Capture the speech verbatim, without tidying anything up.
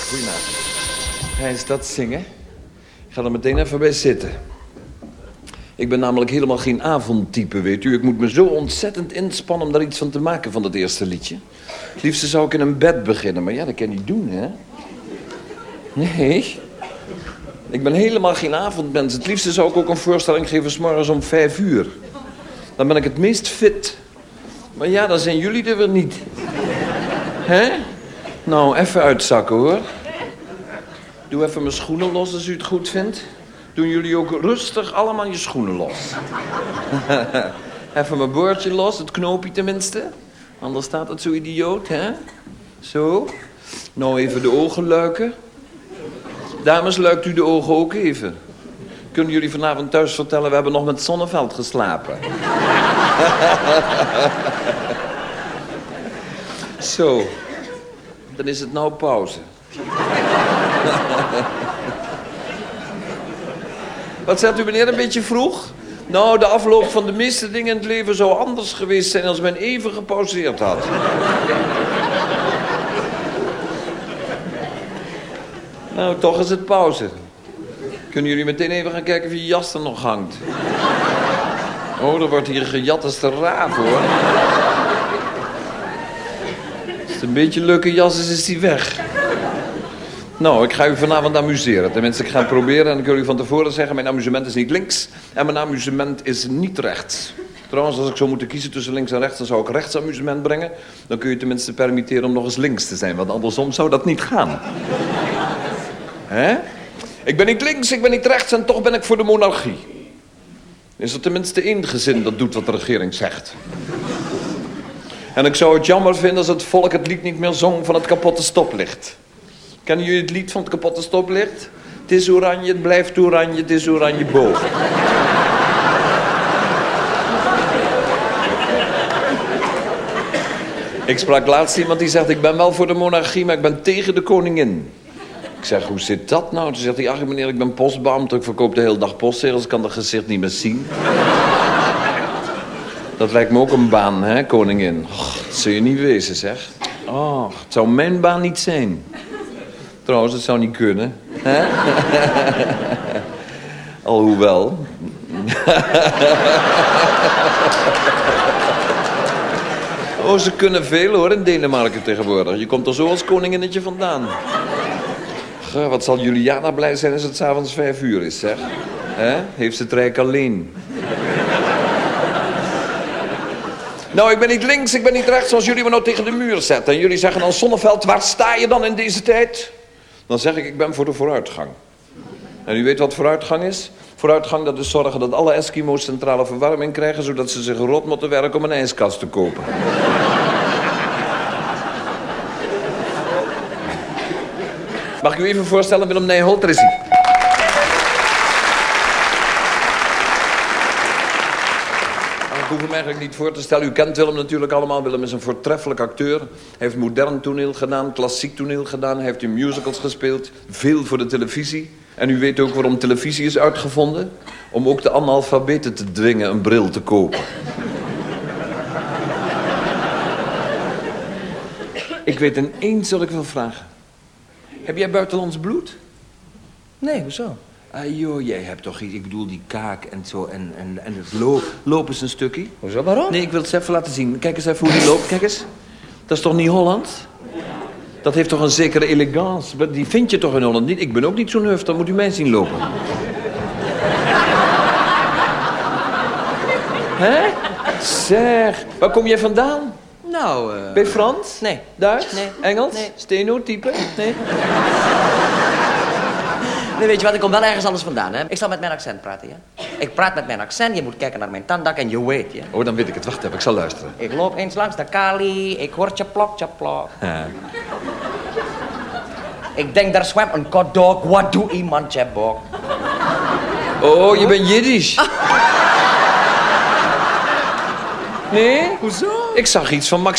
Goedenavond. Hij is dat zingen? Ik ga er meteen even bij zitten. Ik ben namelijk helemaal geen avondtype, weet u. Ik moet me zo ontzettend inspannen om daar iets van te maken van dat eerste liedje. Het liefste zou ik in een bed beginnen, maar ja, dat kan je niet doen, hè? Nee. Ik ben helemaal geen avondmens. Het liefste zou ik ook een voorstelling geven 's morgens om vijf uur. Dan ben ik het meest fit. Maar ja, dan zijn jullie er weer niet. Hè? Nou, even uitzakken, hoor. Doe even mijn schoenen los als u het goed vindt. Doen jullie ook rustig allemaal je schoenen los. Even mijn boordje los, het knoopje tenminste. Anders staat het zo idioot, hè? Zo. Nou, even de ogen luiken. Dames, luikt u de ogen ook even. Kunnen jullie vanavond thuis vertellen, we hebben nog met Zonneveld geslapen. Zo. Dan is het nou pauze. Wat zegt u, meneer, een beetje vroeg? Nou, de afloop van de meeste dingen in het leven zou anders geweest zijn als men even gepauzeerd had. Nou, toch is het pauze. Kunnen jullie meteen even gaan kijken of je jas er nog hangt? Oh, er wordt hier gejat als te raaf, hoor. Als het een beetje een leuke jas is, is die weg. Nou, ik ga u vanavond amuseren. Tenminste, ik ga het proberen en ik wil u van tevoren zeggen, mijn amusement is niet links en mijn amusement is niet rechts. Trouwens, als ik zou moeten kiezen tussen links en rechts, dan zou ik rechts amusement brengen. Dan kun je tenminste permitteren om nog eens links te zijn, want andersom zou dat niet gaan. Hè? Ik ben niet links, ik ben niet rechts en toch ben ik voor de monarchie. Is er tenminste één gezin dat doet wat de regering zegt. En ik zou het jammer vinden als het volk het lied niet meer zong van het kapotte stoplicht. Kennen jullie het lied van het kapotte stoplicht? Het is oranje, het blijft oranje, het is oranje boven. Ik sprak laatst iemand die zegt, ik ben wel voor de monarchie, maar ik ben tegen de koningin. Ik zeg, hoe zit dat nou? Toen zegt hij, ach meneer, ik ben postbeambte, ik verkoop de hele dag postzegels, ik kan dat gezicht niet meer zien. Dat lijkt me ook een baan, hè, koningin. Och, dat zul je niet wezen, zeg. Oh, het zou mijn baan niet zijn. Trouwens, het zou niet kunnen. Hè? Alhoewel. Oh, ze kunnen veel, hoor, in Denemarken tegenwoordig. Je komt er zo als koninginnetje vandaan. Goh, wat zal Juliana blij zijn als het 's avonds vijf uur is, zeg. Hè? Heeft ze het rijk alleen. Nou, ik ben niet links, ik ben niet rechts, als jullie me nou tegen de muur zetten. En jullie zeggen dan, Zonneveld, waar sta je dan in deze tijd? Dan zeg ik, ik ben voor de vooruitgang. En u weet wat vooruitgang is? Vooruitgang, dat is zorgen dat alle Eskimo's centrale verwarming krijgen, zodat ze zich rot moeten werken om een ijskast te kopen. Mag ik u even voorstellen, Willem Nijholt, daar is hij. Ik hoef hem eigenlijk niet voor te stellen. U kent Willem natuurlijk allemaal. Willem is een voortreffelijk acteur. Hij heeft modern toneel gedaan, klassiek toneel gedaan. Hij heeft in musicals gespeeld. Veel voor de televisie. En u weet ook waarom televisie is uitgevonden? Om ook de analfabeten te dwingen een bril te kopen. Ik weet ineens wat ik wil vragen. Heb jij buitenlands bloed? Nee, hoezo? Ah, joh, jij hebt toch iets, ik bedoel die kaak en zo en, en, en het lo lopen is een stukje. Hoezo, waarom? Nee, ik wil het eens even laten zien. Kijk eens even hoe die loopt, kijk eens. Dat is toch niet Holland? Dat heeft toch een zekere elegance. Die vind je toch in Holland niet? Ik ben ook niet zo'n huf, dan moet u mij zien lopen. Hè? Zeg, waar kom jij vandaan? Nou, eh... Uh... Ben je Frans? Nee. Duits? Nee. Engels? Nee. Stenotype? Nee. Nee, weet je wat, ik kom wel ergens anders vandaan, hè. Ik zal met mijn accent praten, ja. Ik praat met mijn accent, je moet kijken naar mijn tanddak en je weet, ja. Oh, dan weet ik het. Wacht even, ik zal luisteren. Ik loop eens langs de Kali, ik hoor tjaplok, tjaplok. Ja. Ik denk, daar zwemt een kodok, wat doe iemand, tjabok? Oh, je bent Jiddisch. Ah. Nee? Hoezo? Ik zag iets van Max